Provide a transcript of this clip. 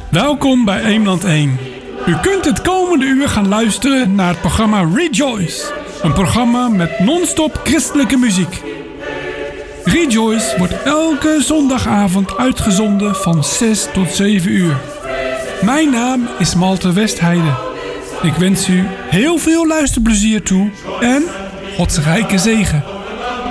Welkom bij Eemland 1. U kunt het komende uur gaan luisteren naar het programma Rejoice. Een programma met non-stop christelijke muziek. Rejoice wordt elke zondagavond uitgezonden van 6 tot 7 uur. Mijn naam is Malte Westheide. Ik wens u heel veel luisterplezier toe en Gods rijke zegen.